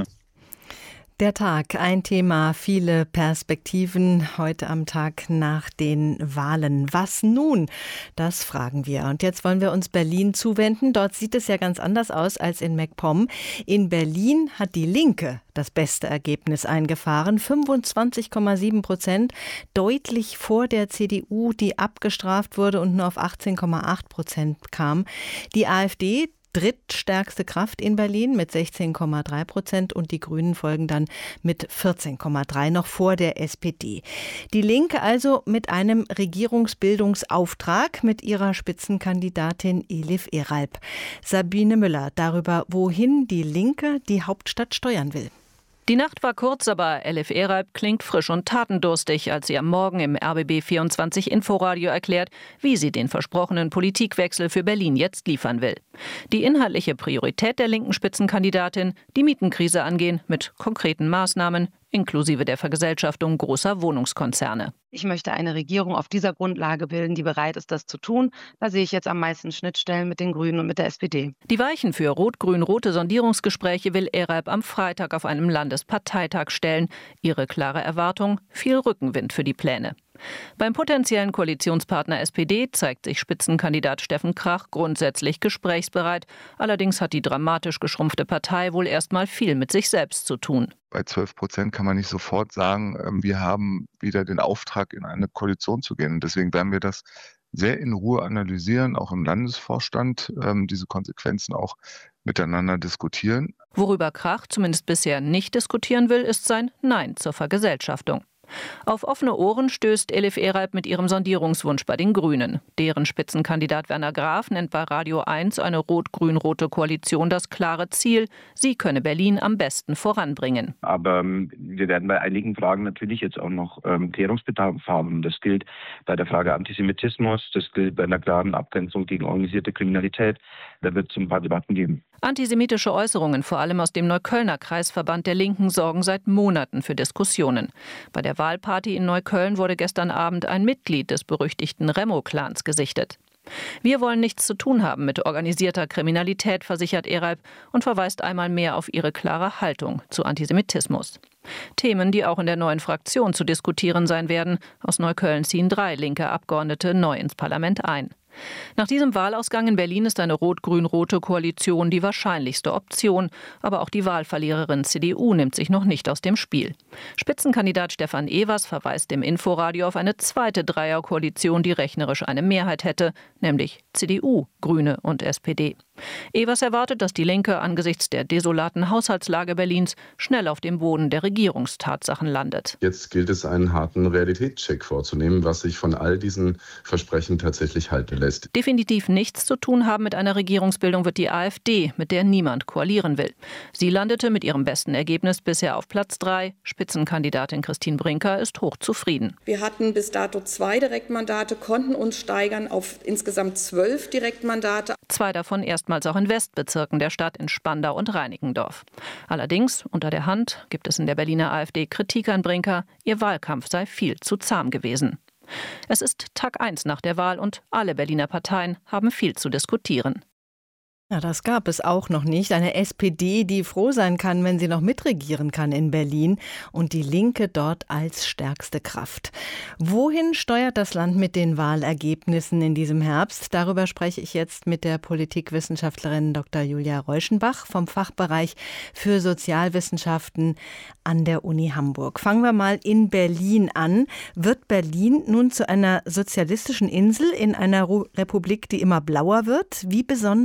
Der Tag, ein Thema, viele Perspektiven heute am Tag nach den Wahlen. Was nun? Das fragen wir. Und jetzt wollen wir uns Berlin zuwenden. Dort sieht es ja ganz anders aus als in MacPom. In Berlin hat die Linke das beste Ergebnis eingefahren, fünfundzwanzig Komma sieben Prozent, deutlich vor der C D U, die abgestraft wurde und nur auf achtzehn Komma acht Prozent kam. Die AfD, drittstärkste Kraft in Berlin mit sechzehn Komma drei Prozent und die Grünen folgen dann mit vierzehn Komma drei, noch vor der S P D. Die Linke also mit einem Regierungsbildungsauftrag mit ihrer Spitzenkandidatin Elif Eralp. Sabine Müller darüber, wohin die Linke die Hauptstadt steuern will. Die Nacht war kurz, aber Elif Eralp klingt frisch und tatendurstig, als sie am Morgen im R B B vierundzwanzig Inforadio erklärt, wie sie den versprochenen Politikwechsel für Berlin jetzt liefern will. Die inhaltliche Priorität der linken Spitzenkandidatin, die Mietenkrise angehen mit konkreten Maßnahmen, inklusive der Vergesellschaftung großer Wohnungskonzerne. Ich möchte eine Regierung auf dieser Grundlage bilden, die bereit ist, das zu tun. Da sehe ich jetzt am meisten Schnittstellen mit den Grünen und mit der S P D. Die Weichen für rot-grün-rote Sondierungsgespräche will Eralp am Freitag auf einem Landesparteitag stellen. Ihre klare Erwartung: viel Rückenwind für die Pläne. Beim potenziellen Koalitionspartner S P D zeigt sich Spitzenkandidat Steffen Krach grundsätzlich gesprächsbereit. Allerdings hat die dramatisch geschrumpfte Partei wohl erst mal viel mit sich selbst zu tun. Bei zwölf Prozent kann man nicht sofort sagen, wir haben wieder den Auftrag, in eine Koalition zu gehen. Deswegen werden wir das sehr in Ruhe analysieren, auch im Landesvorstand, diese Konsequenzen auch miteinander diskutieren. Worüber Krach zumindest bisher nicht diskutieren will, ist sein Nein zur Vergesellschaftung. Auf offene Ohren stößt Elif Eralp mit ihrem Sondierungswunsch bei den Grünen. Deren Spitzenkandidat Werner Graf nennt bei Radio eins eine rot-grün-rote Koalition das klare Ziel. Sie könne Berlin am besten voranbringen. Aber ähm, wir werden bei einigen Fragen natürlich jetzt auch noch ähm, Klärungsbedarf haben. Das gilt bei der Frage Antisemitismus, das gilt bei einer klaren Abgrenzung gegen organisierte Kriminalität. Da wird es ein paar Debatten geben. Antisemitische Äußerungen, vor allem aus dem Neuköllner Kreisverband der Linken, sorgen seit Monaten für Diskussionen. Bei der Wahlparty in Neukölln wurde gestern Abend ein Mitglied des berüchtigten Remo-Clans gesichtet. Wir wollen nichts zu tun haben mit organisierter Kriminalität, versichert Eralp und verweist einmal mehr auf ihre klare Haltung zu Antisemitismus. Themen, die auch in der neuen Fraktion zu diskutieren sein werden. Aus Neukölln ziehen drei linke Abgeordnete neu ins Parlament ein. Nach diesem Wahlausgang in Berlin ist eine rot-grün-rote Koalition die wahrscheinlichste Option. Aber auch die Wahlverliererin C D U nimmt sich noch nicht aus dem Spiel. Spitzenkandidat Stefan Evers verweist im Inforadio auf eine zweite Dreierkoalition, die rechnerisch eine Mehrheit hätte, nämlich C D U, Grüne und S P D. Evers erwartet, dass die Linke angesichts der desolaten Haushaltslage Berlins schnell auf dem Boden der Regierungstatsachen landet. Jetzt gilt es, einen harten Realitätscheck vorzunehmen, was sich von all diesen Versprechen tatsächlich halten lässt. Definitiv nichts zu tun haben mit einer Regierungsbildung wird die AfD, mit der niemand koalieren will. Sie landete mit ihrem besten Ergebnis bisher auf Platz drei. Spitzenkandidatin Christine Brinker ist hochzufrieden. Wir hatten bis dato zwei Direktmandate, konnten uns steigern auf insgesamt zwölf Direktmandate. Zwei davon erstmals auch in Westbezirken der Stadt, in Spandau und Reinickendorf. Allerdings, unter der Hand, gibt es in der Berliner AfD Kritik an Brinker, ihr Wahlkampf sei viel zu zahm gewesen. Es ist Tag eins nach der Wahl und alle Berliner Parteien haben viel zu diskutieren. Ja, das gab es auch noch nicht. Eine S P D, die froh sein kann, wenn sie noch mitregieren kann in Berlin und die Linke dort als stärkste Kraft. Wohin steuert das Land mit den Wahlergebnissen in diesem Herbst? Darüber spreche ich jetzt mit der Politikwissenschaftlerin Doktor Julia Reuschenbach vom Fachbereich für Sozialwissenschaften an der Uni Hamburg. Fangen wir mal in Berlin an. Wird Berlin nun zu einer sozialistischen Insel in einer Republik, die immer blauer wird? Wie besonders ist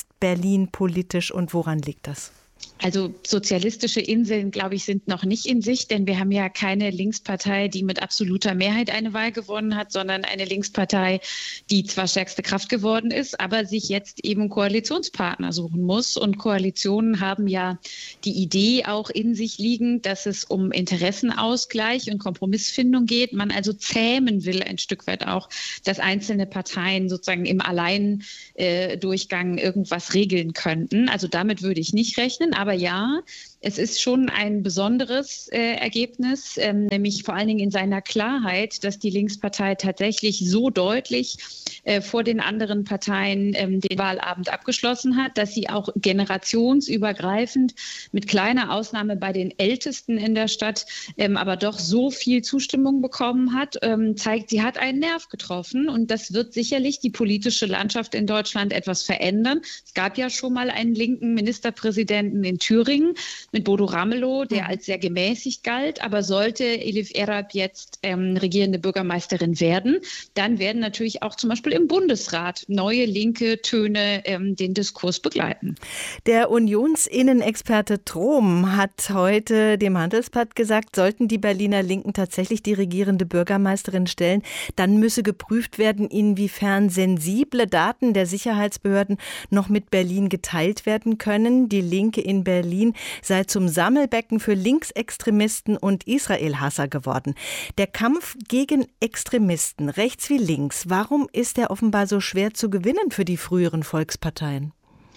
jetzt Berlin politisch und woran liegt das? Also sozialistische Inseln, glaube ich, sind noch nicht in Sicht, denn wir haben ja keine Linkspartei, die mit absoluter Mehrheit eine Wahl gewonnen hat, sondern eine Linkspartei, die zwar stärkste Kraft geworden ist, aber sich jetzt eben Koalitionspartner suchen muss. Und Koalitionen haben ja die Idee auch in sich liegen, dass es um Interessenausgleich und Kompromissfindung geht. Man also zähmen will ein Stück weit auch, dass einzelne Parteien sozusagen im Alleindurchgang irgendwas regeln könnten. Also damit würde ich nicht rechnen. Aber ja, es ist schon ein besonderes äh, Ergebnis, ähm, nämlich vor allen Dingen in seiner Klarheit, dass die Linkspartei tatsächlich so deutlich äh, vor den anderen Parteien ähm, den Wahlabend abgeschlossen hat, dass sie auch generationsübergreifend mit kleiner Ausnahme bei den Ältesten in der Stadt ähm, aber doch so viel Zustimmung bekommen hat, ähm, zeigt, sie hat einen Nerv getroffen und das wird sicherlich die politische Landschaft in Deutschland etwas verändern. Es gab ja schon mal einen linken Ministerpräsidenten in Thüringen mit Bodo Ramelow, der als sehr gemäßigt galt. Aber sollte Elif Erab jetzt ähm, regierende Bürgermeisterin werden, dann werden natürlich auch zum Beispiel im Bundesrat neue linke Töne ähm, den Diskurs begleiten. Der Unionsinnenexperte Trom hat heute dem Handelsblatt gesagt, sollten die Berliner Linken tatsächlich die regierende Bürgermeisterin stellen, dann müsse geprüft werden, inwiefern sensible Daten der Sicherheitsbehörden noch mit Berlin geteilt werden können. Die Linke in Berlin sei zum Sammelbecken für Linksextremisten und Israel-Hasser geworden. Der Kampf gegen Extremisten, rechts wie links, warum ist er offenbar so schwer zu gewinnen für die früheren Volksparteien?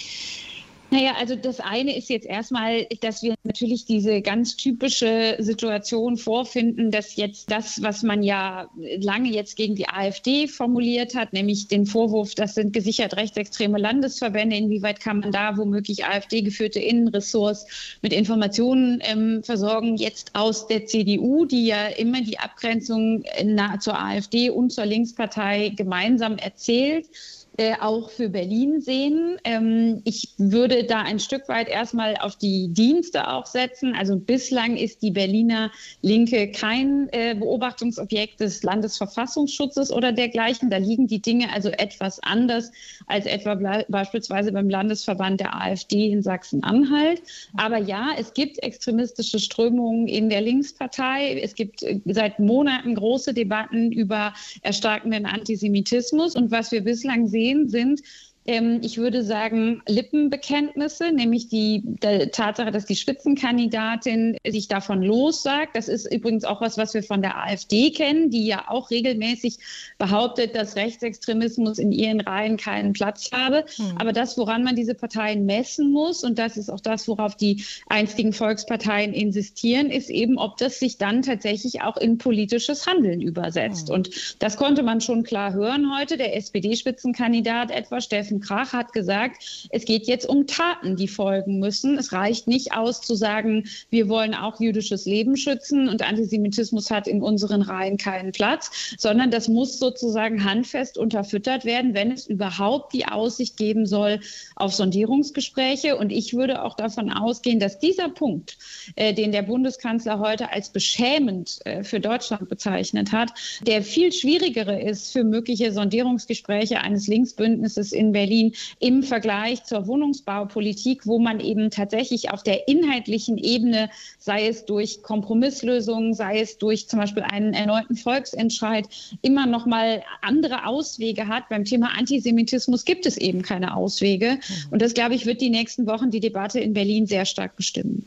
Naja, also das eine ist jetzt erstmal, dass wir natürlich diese ganz typische Situation vorfinden, dass jetzt das, was man ja lange jetzt gegen die AfD formuliert hat, nämlich den Vorwurf, das sind gesichert rechtsextreme Landesverbände, inwieweit kann man da womöglich AfD-geführte Innenressorts mit Informationen ähm, versorgen, jetzt aus der C D U, die ja immer die Abgrenzung nah zur AfD und zur Linkspartei gemeinsam erzählt, Äh, auch für Berlin sehen. Ähm, ich würde da ein Stück weit erstmal auf die Dienste auch setzen. Also bislang ist die Berliner Linke kein äh, Beobachtungsobjekt des Landesverfassungsschutzes oder dergleichen. Da liegen die Dinge also etwas anders als etwa ble- beispielsweise beim Landesverband der AfD in Sachsen-Anhalt. Aber ja, es gibt extremistische Strömungen in der Linkspartei. Es gibt äh, seit Monaten große Debatten über erstarkenden Antisemitismus. Und was wir bislang sehen, sind, ähm, ich würde sagen, Lippenbekenntnisse, nämlich die, die Tatsache, dass die Spitzenkandidatin sich davon lossagt. Das ist übrigens auch was, was wir von der AfD kennen, die ja auch regelmäßig behauptet, dass Rechtsextremismus in ihren Reihen keinen Platz habe. Mhm. Aber das, woran man diese Parteien messen muss, und das ist auch das, worauf die einstigen Volksparteien insistieren, ist eben, ob das sich dann tatsächlich auch in politisches Handeln übersetzt. Mhm. Und das konnte man schon klar hören heute. Der S P D-Spitzenkandidat etwa, Steffen Krach, hat gesagt, es geht jetzt um Taten, die folgen müssen. Es reicht nicht aus zu sagen, wir wollen auch jüdisches Leben schützen und Antisemitismus hat in unseren Reihen keinen Platz, sondern das muss sozusagen handfest unterfüttert werden, wenn es überhaupt die Aussicht geben soll auf Sondierungsgespräche. Und ich würde auch davon ausgehen, dass dieser Punkt, äh, den der Bundeskanzler heute als beschämend äh, für Deutschland bezeichnet hat, der viel schwierigere ist für mögliche Sondierungsgespräche eines Linksbündnisses in Berlin im Vergleich zur Wohnungsbaupolitik, wo man eben tatsächlich auf der inhaltlichen Ebene, sei es durch Kompromisslösungen, sei es durch zum Beispiel einen erneuten Volksentscheid, immer noch mal andere Auswege hat. Beim Thema Antisemitismus gibt es eben keine Auswege. Und das, glaube ich, wird die nächsten Wochen die Debatte in Berlin sehr stark bestimmen.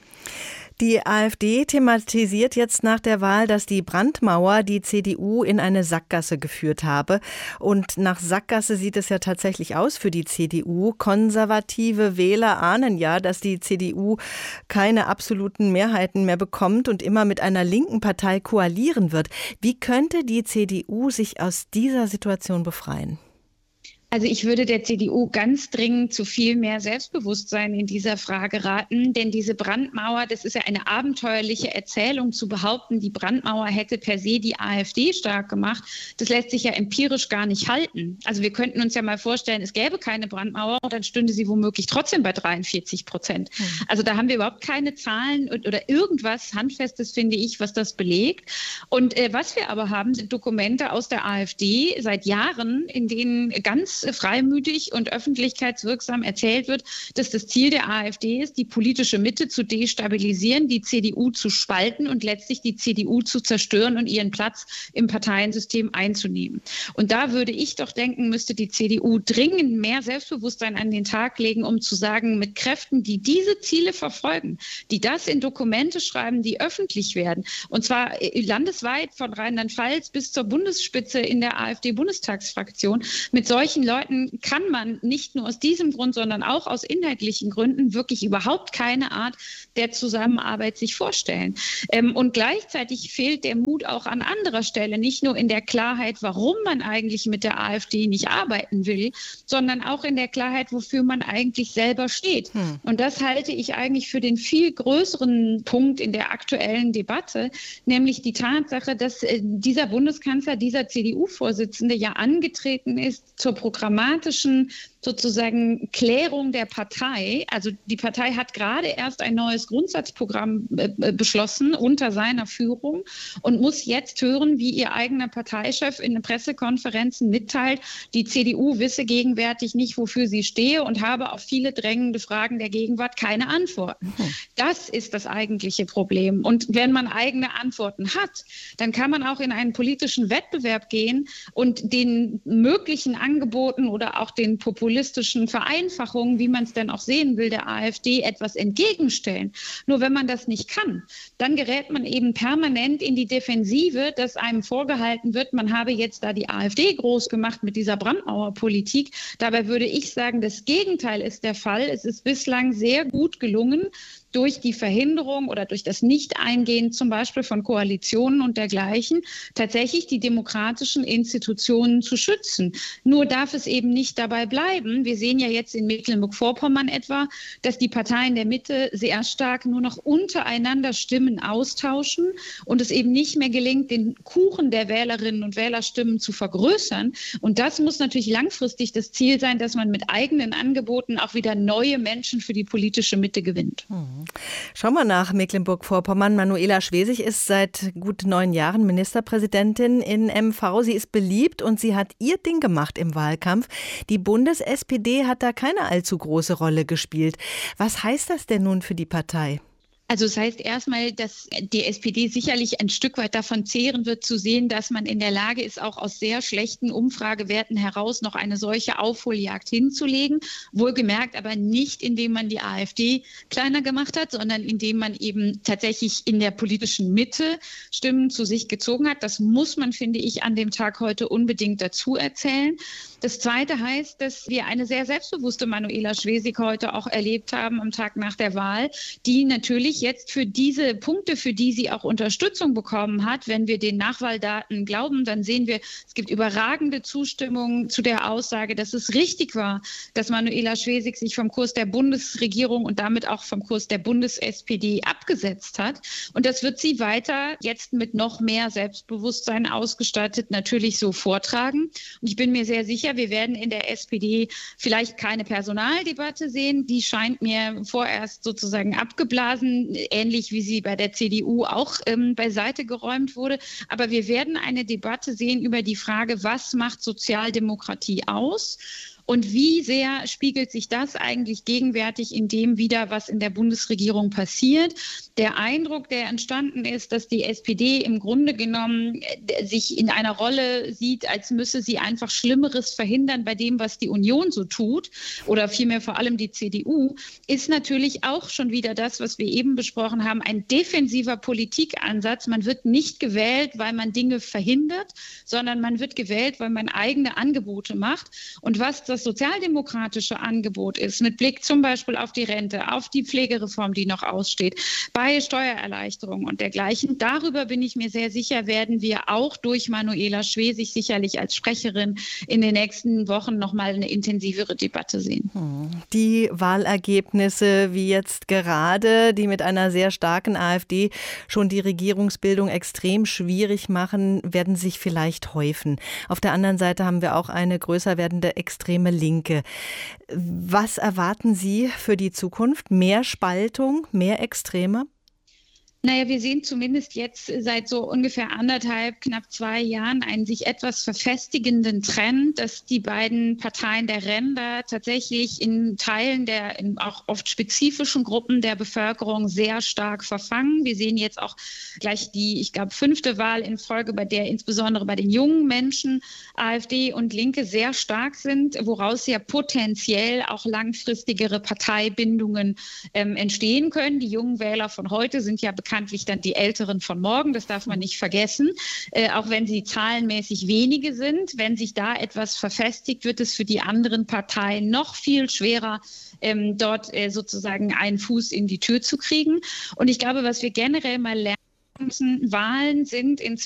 Die AfD thematisiert jetzt nach der Wahl, dass die Brandmauer die C D U in eine Sackgasse geführt habe. Und nach Sackgasse sieht es ja tatsächlich aus für die C D U. Konservative Wähler ahnen ja, dass die C D U keine absoluten Mehrheiten mehr bekommt und immer mit einer linken Partei koalieren wird. Wie könnte die C D U sich aus dieser Situation befreien? Also ich würde der C D U ganz dringend zu viel mehr Selbstbewusstsein in dieser Frage raten, denn diese Brandmauer, das ist ja eine abenteuerliche Erzählung zu behaupten, die Brandmauer hätte per se die AfD stark gemacht. Das lässt sich ja empirisch gar nicht halten. Also wir könnten uns ja mal vorstellen, es gäbe keine Brandmauer und dann stünde sie womöglich trotzdem bei dreiundvierzig Prozent. Mhm. Also da haben wir überhaupt keine Zahlen oder irgendwas Handfestes, finde ich, was das belegt. Und äh, was wir aber haben, sind Dokumente aus der AfD seit Jahren, in denen ganz ganz freimütig und öffentlichkeitswirksam erzählt wird, dass das Ziel der AfD ist, die politische Mitte zu destabilisieren, die C D U zu spalten und letztlich die C D U zu zerstören und ihren Platz im Parteiensystem einzunehmen. Und da würde ich doch denken, müsste die C D U dringend mehr Selbstbewusstsein an den Tag legen, um zu sagen, mit Kräften, die diese Ziele verfolgen, die das in Dokumente schreiben, die öffentlich werden, und zwar landesweit von Rheinland-Pfalz bis zur Bundesspitze in der AfD-Bundestagsfraktion. Mit solchen Leuten kann man nicht nur aus diesem Grund, sondern auch aus inhaltlichen Gründen wirklich überhaupt keine Art der Zusammenarbeit sich vorstellen. Ähm, und gleichzeitig fehlt der Mut auch an anderer Stelle, nicht nur in der Klarheit, warum man eigentlich mit der AfD nicht arbeiten will, sondern auch in der Klarheit, wofür man eigentlich selber steht. Hm. Und das halte ich eigentlich für den viel größeren Punkt in der aktuellen Debatte, nämlich die Tatsache, dass äh, dieser Bundeskanzler, dieser C D U-Vorsitzende ja angetreten ist zur programmatischen sozusagen Klärung der Partei. Also die Partei hat gerade erst ein neues Grundsatzprogramm äh, beschlossen unter seiner Führung und muss jetzt hören, wie ihr eigener Parteichef in Pressekonferenzen mitteilt, die C D U wisse gegenwärtig nicht, wofür sie stehe und habe auf viele drängende Fragen der Gegenwart keine Antworten. Das ist das eigentliche Problem. Und wenn man eigene Antworten hat, dann kann man auch in einen politischen Wettbewerb gehen und den möglichen Angeboten oder auch den populistischen Vereinfachungen, wie man es denn auch sehen will, der AfD etwas entgegenstellen. Nur wenn man das nicht kann, dann gerät man eben permanent in die Defensive, dass einem vorgehalten wird, man habe jetzt da die AfD groß gemacht mit dieser Brandmauerpolitik. Dabei würde ich sagen, das Gegenteil ist der Fall. Es ist bislang sehr gut gelungen, durch die Verhinderung oder durch das Nicht-Eingehen zum Beispiel von Koalitionen und dergleichen tatsächlich die demokratischen Institutionen zu schützen. Nur darf es eben nicht dabei bleiben. Wir sehen ja jetzt in Mecklenburg-Vorpommern etwa, dass die Parteien der Mitte sehr stark nur noch untereinander Stimmen austauschen und es eben nicht mehr gelingt, den Kuchen der Wählerinnen und Wählerstimmen zu vergrößern. Und das muss natürlich langfristig das Ziel sein, dass man mit eigenen Angeboten auch wieder neue Menschen für die politische Mitte gewinnt. Hm. Schauen wir nach Mecklenburg-Vorpommern. Manuela Schwesig ist seit gut neun Jahren Ministerpräsidentin in M V. Sie ist beliebt und sie hat ihr Ding gemacht im Wahlkampf. Die Bundes-S P D hat da keine allzu große Rolle gespielt. Was heißt das denn nun für die Partei? Also das heißt erstmal, dass die S P D sicherlich ein Stück weit davon zehren wird, zu sehen, dass man in der Lage ist, auch aus sehr schlechten Umfragewerten heraus noch eine solche Aufholjagd hinzulegen. Wohlgemerkt aber nicht, indem man die AfD kleiner gemacht hat, sondern indem man eben tatsächlich in der politischen Mitte Stimmen zu sich gezogen hat. Das muss man, finde ich, an dem Tag heute unbedingt dazu erzählen. Das Zweite heißt, dass wir eine sehr selbstbewusste Manuela Schwesig heute auch erlebt haben am Tag nach der Wahl, die natürlich jetzt für diese Punkte, für die sie auch Unterstützung bekommen hat, wenn wir den Nachwahldaten glauben, dann sehen wir, es gibt überragende Zustimmung zu der Aussage, dass es richtig war, dass Manuela Schwesig sich vom Kurs der Bundesregierung und damit auch vom Kurs der Bundes-S P D abgesetzt hat. Und das wird sie weiter jetzt mit noch mehr Selbstbewusstsein ausgestattet natürlich so vortragen. Und ich bin mir sehr sicher, wir werden in der S P D vielleicht keine Personaldebatte sehen. Die scheint mir vorerst sozusagen abgeblasen, ähnlich wie sie bei der C D U auch ähm, beiseite geräumt wurde. Aber wir werden eine Debatte sehen über die Frage, was macht Sozialdemokratie aus? Und wie sehr spiegelt sich das eigentlich gegenwärtig in dem wider, was in der Bundesregierung passiert? Der Eindruck, der entstanden ist, dass die S P D im Grunde genommen sich in einer Rolle sieht, als müsse sie einfach Schlimmeres verhindern bei dem, was die Union so tut, oder vielmehr vor allem die C D U, ist natürlich auch schon wieder das, was wir eben besprochen haben, ein defensiver Politikansatz. Man wird nicht gewählt, weil man Dinge verhindert, sondern man wird gewählt, weil man eigene Angebote macht. Und was das sozialdemokratische Angebot ist, mit Blick zum Beispiel auf die Rente, auf die Pflegereform, die noch aussteht, bei Steuererleichterungen und dergleichen, darüber bin ich mir sehr sicher, werden wir auch durch Manuela Schwesig sicherlich als Sprecherin in den nächsten Wochen noch mal eine intensivere Debatte sehen. Die Wahlergebnisse wie jetzt gerade, die mit einer sehr starken AfD schon die Regierungsbildung extrem schwierig machen, werden sich vielleicht häufen. Auf der anderen Seite haben wir auch eine größer werdende extreme Linke. Was erwarten Sie für die Zukunft? Mehr Spaltung, mehr Extreme? Naja, wir sehen zumindest jetzt seit so ungefähr anderthalb, knapp zwei Jahren einen sich etwas verfestigenden Trend, dass die beiden Parteien der Ränder tatsächlich in Teilen der in auch oft spezifischen Gruppen der Bevölkerung sehr stark verfangen. Wir sehen jetzt auch gleich die, ich glaube, fünfte Wahl in Folge, bei der insbesondere bei den jungen Menschen AfD und Linke sehr stark sind, woraus ja potenziell auch langfristigere Parteibindungen ähm, entstehen können. Die jungen Wähler von heute sind ja bekanntlich dann die Älteren von morgen, das darf man nicht vergessen, äh, auch wenn sie zahlenmäßig wenige sind. Wenn sich da etwas verfestigt, wird es für die anderen Parteien noch viel schwerer, ähm, dort äh, sozusagen einen Fuß in die Tür zu kriegen. Und ich glaube, was wir generell mal lernen müssen, Wahlen sind in